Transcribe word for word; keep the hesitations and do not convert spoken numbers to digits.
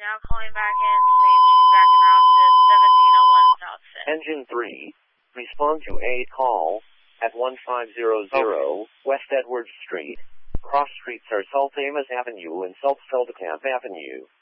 Now calling back in, saying she's back en route to seventeen oh one South Fifth. Engine three, respond to a call at one five zero zero okay. West Edwards Street. Cross streets are South Amos Avenue and South Feldkamp Avenue.